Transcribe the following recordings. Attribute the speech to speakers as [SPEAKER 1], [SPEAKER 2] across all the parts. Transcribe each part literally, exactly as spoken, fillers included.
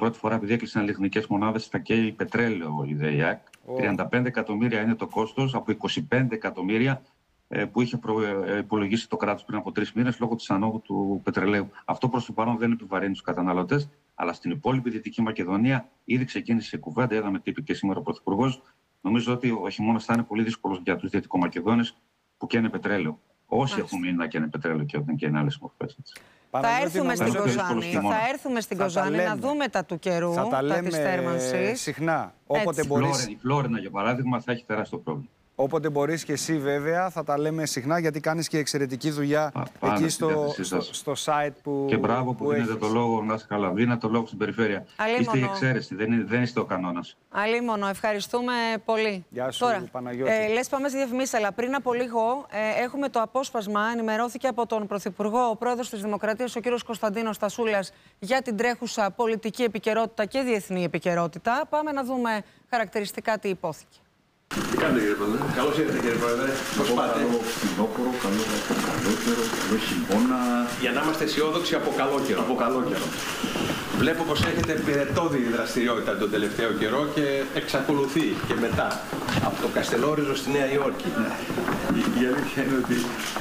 [SPEAKER 1] πρώτη φορά, επειδή έκλεισαν λιχνικές μονάδες, θα καίει πετρέλαιο η ΔΕΙΑΚ. Oh. τριάντα πέντε εκατομμύρια είναι το κόστος από είκοσι πέντε εκατομμύρια ε, που είχε προ, ε, υπολογίσει το κράτος πριν από τρεις μήνες λόγω της ανόδου του πετρελαίου. Αυτό προς το παρόν δεν επιβαρύνει τους καταναλωτές, αλλά στην υπόλοιπη Δυτική Μακεδονία ήδη ξεκίνησε η κουβέντα. Είδαμε τι είπε και σήμερα ο Πρωθυπουργός. Νομίζω ότι ο χειμώνας θα είναι πολύ δύσκολος για τους Δυτικομακεδόνες που καίνε πετρέλαιο. Όσοι Άς. έχουν μείνει να καίνε πετρέλαιο και όταν καίνε άλλες μορφές.
[SPEAKER 2] Θα έρθουμε στην Κοζάνη, θα έρθουμε στην Κοζάνη να δούμε τα του καιρού,
[SPEAKER 3] θα τα,
[SPEAKER 2] τα
[SPEAKER 3] λέμε
[SPEAKER 2] της θέρμανσης.
[SPEAKER 3] Συχνά. Όποτε μπορείς...
[SPEAKER 1] Η Φλόρινα, για παράδειγμα, θα έχει τεράστιο πρόβλημα.
[SPEAKER 3] Όποτε μπορείς και εσύ βέβαια θα τα λέμε συχνά, γιατί κάνεις και εξαιρετική δουλειά Πα, εκεί στο, στο, στο site που
[SPEAKER 1] Και μπράβο που, που δίνετε
[SPEAKER 3] έχεις.
[SPEAKER 1] το λόγο, να είστε καλά, δίνετε το λόγο στην περιφέρεια.
[SPEAKER 2] Αλίμονο.
[SPEAKER 1] Είστε η εξαίρεση, δεν, δεν είστε ο κανόνας.
[SPEAKER 2] Αλίμονο, ευχαριστούμε πολύ.
[SPEAKER 3] Γεια σου,
[SPEAKER 2] Τώρα,
[SPEAKER 3] Παναγιώτη.
[SPEAKER 2] Ε, λες πάμε στη διαφημίσεις, αλλά πριν από λίγο ε, έχουμε το απόσπασμα, ενημερώθηκε από τον Πρωθυπουργό, ο Πρόεδρος της Δημοκρατίας, ο κύριος Κωνσταντίνος Τασούλας, για την τρέχουσα πολιτική επικαιρότητα και διεθνή επικαιρότητα. Πάμε να δούμε χαρακτηριστικά τι υπόθηκε.
[SPEAKER 4] Τι κάνετε κύριε Πρόεδρε? Καλώς ήρθατε κύριε Πρόεδρε. Πώς πάτε?
[SPEAKER 5] Καλό φθινόπωρο, καλό καλοκαίρο, καλό χειμώνα.
[SPEAKER 4] Για να είμαστε αισιόδοξοι από καλό καιρό.
[SPEAKER 5] Από καλό καιρό.
[SPEAKER 4] Βλέπω πως έχετε πυρετώδη δραστηριότητα τον τελευταίο καιρό και εξακολουθεί και μετά από το Καστελόριζο στη Νέα Υόρκη.
[SPEAKER 5] Ναι. Η, η αλήθεια είναι ότι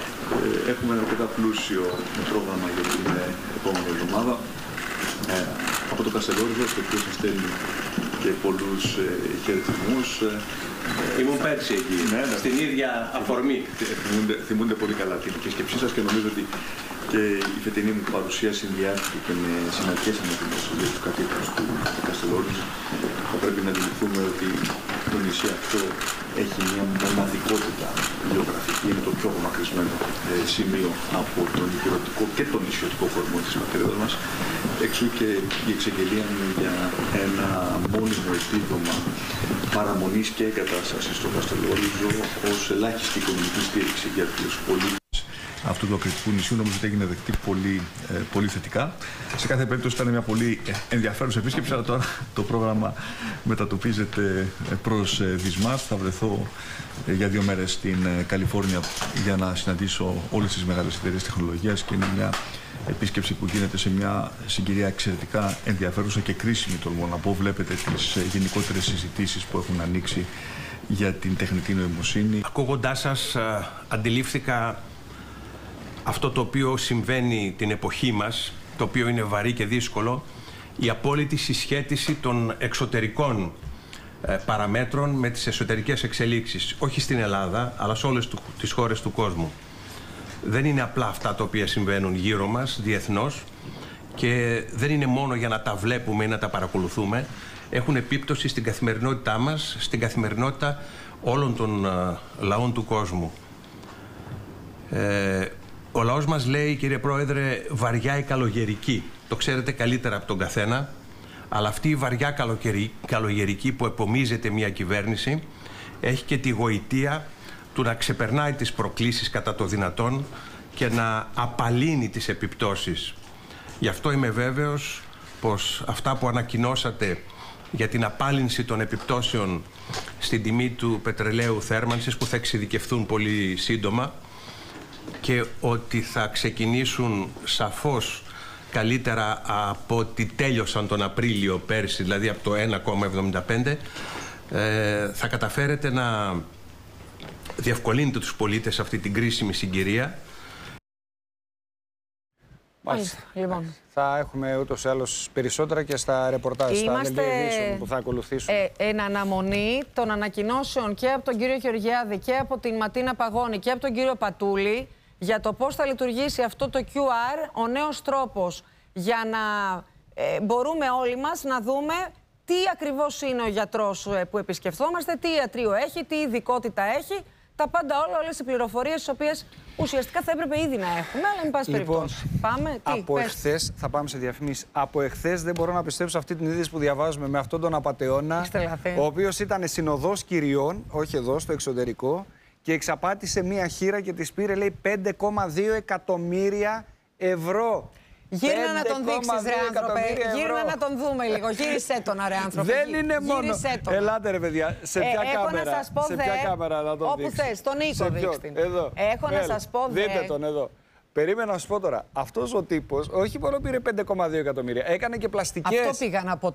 [SPEAKER 5] ε, έχουμε ένα αρκετά πλούσιο πρόγραμμα για την ε, επόμενη εβδομάδα. Ε, από το Καστελόριζο, στο οποίο σας στέλνει και πολλούς ε, χαιρετισμούς.
[SPEAKER 4] Ε, Ήμουν πέρσι εκεί, ναι, ναι, στην ίδια αφορμή.
[SPEAKER 5] Θυμούνται, θυμούνται πολύ καλά την επίσκεψή σας και νομίζω ότι και η φετινή μου παρουσία συνδυάστηκε και με συναντικές ανακοινώσεις για τους κατοίκους του Καστελόριζου. Θα πρέπει να αντιληφθούμε ότι το νησί αυτό έχει μια μοναδικότητα γεωγραφική, είναι το πιο απομακρυσμένο ε, σημείο από τον υπηρετικό και τον νησιωτικό κορμό της πατρίδας μας. Εξού και η εξαγγελία μου για ένα μόνιμο επίδομα παραμονής και εγκατάστασης στο Καστελόριζο ως ελάχιστη οικονομική στήριξη για τους πολίτες αυτού του ακριτικού νησιού. Νομίζω ότι έγινε δεκτή πολύ, ε, πολύ θετικά. Σε κάθε περίπτωση ήταν μια πολύ ενδιαφέρουσα επίσκεψη, αλλά τώρα το πρόγραμμα μετατοπίζεται προς ε, Δυσμάς. Θα βρεθώ ε, για δύο μέρες στην ε, Καλιφόρνια για να συναντήσω όλες τις μεγάλες εταιρείες τεχνολογίας και είναι μια επίσκεψη που γίνεται σε μια συγκυρία εξαιρετικά ενδιαφέρουσα και κρίσιμη, τολμώ να πω. Βλέπετε τις ε, γενικότερες συζητήσεις που έχουν ανοίξει για την τεχνητή νοημοσύνη.
[SPEAKER 4] Ακούγοντάς σας, α, αντιλήφθηκα αυτό το οποίο συμβαίνει την εποχή μας, το οποίο είναι βαρύ και δύσκολο, η απόλυτη συσχέτιση των εξωτερικών ε, παραμέτρων με τις εσωτερικές εξελίξεις. Όχι στην Ελλάδα, αλλά σε όλες του, τις χώρες του κόσμου. Δεν είναι απλά αυτά τα οποία συμβαίνουν γύρω μας, διεθνώς, και δεν είναι μόνο για να τα βλέπουμε ή να τα παρακολουθούμε. Έχουν επίπτωση στην καθημερινότητά μας, στην καθημερινότητα όλων των ε, λαών του κόσμου. Ε, Ο λαός μας λέει, κύριε Πρόεδρε, βαριά ή καλογερική. Το ξέρετε καλύτερα από τον καθένα. Αλλά αυτή η βαριά καλογερική που επομίζεται μια κυβέρνηση έχει και τη γοητεία του να ξεπερνάει τις προκλήσεις κατά το δυνατόν και να απαλύνει τις επιπτώσεις. Γι' αυτό είμαι βέβαιος πως αυτά που ανακοινώσατε για την απάλυνση των επιπτώσεων στην τιμή του πετρελαίου θέρμανσης, που θα εξειδικευθούν πολύ σύντομα, και ότι θα ξεκινήσουν σαφώς καλύτερα από ότι τέλειωσαν τον Απρίλιο πέρσι, δηλαδή από το ένα κόμμα εβδομήντα πέντε, ε, θα καταφέρετε να διευκολύνετε τους πολίτες σε αυτή την κρίσιμη συγκυρία.
[SPEAKER 3] Μάλιστα. Λοιπόν. Θα έχουμε ούτως ή άλλως περισσότερα και στα ρεπορτάζ,
[SPEAKER 2] Είμαστε...
[SPEAKER 3] στα Media που θα ακολουθήσουν.
[SPEAKER 2] Ε, εν αναμονή των ανακοινώσεων και από τον κύριο Γεωργιάδη και από την Ματίνα Παγώνη και από τον κύριο Πατούλη για το πώς θα λειτουργήσει αυτό το κιου αρ, ο νέος τρόπος για να ε, μπορούμε όλοι μας να δούμε τι ακριβώς είναι ο γιατρός που επισκεφθόμαστε, τι ιατρείο έχει, τι ειδικότητα έχει. Τα πάντα όλα, όλες οι πληροφορίες τις οποίες ουσιαστικά θα έπρεπε ήδη να έχουμε, αλλά εν πάση
[SPEAKER 3] λοιπόν,
[SPEAKER 2] περιπτώσει. Πάμε, τι,
[SPEAKER 3] από εχθές, θα πάμε σε διαφημίσεις. Από εχθές δεν μπορώ να πιστέψω αυτή την είδηση που διαβάζουμε με αυτόν τον απατεώνα, ο οποίος ήταν συνοδός κυριών, όχι εδώ, στο εξωτερικό, και εξαπάτησε μία χήρα και της πήρε, λέει, πέντε κόμμα δύο εκατομμύρια ευρώ.
[SPEAKER 2] Γύρνα να τον δείξεις, ρε άνθρωπε. Γύρνα να τον δούμε λίγο. Γύρισέ τον, ρε άνθρωπε.
[SPEAKER 3] Δεν είναι μόνο. Ελάτε, ρε παιδιά. Σε ποια
[SPEAKER 2] ε,
[SPEAKER 3] κάμερα.
[SPEAKER 2] Έχω να σας πω,
[SPEAKER 3] σε ποια
[SPEAKER 2] δε,
[SPEAKER 3] κάμερα να τον
[SPEAKER 2] όπου
[SPEAKER 3] δείξεις.
[SPEAKER 2] θες, τον Νίκο δείξτε.
[SPEAKER 3] Εδώ.
[SPEAKER 2] Έχω Έλα. να σας πω, δε.
[SPEAKER 3] Δείτε τον εδώ. Περίμενα να σου πω τώρα. Αυτός ο τύπος όχι μόνο πήρε πέντε κόμμα δύο εκατομμύρια, έκανε και πλαστικές.
[SPEAKER 2] Αυτό πήγα να πω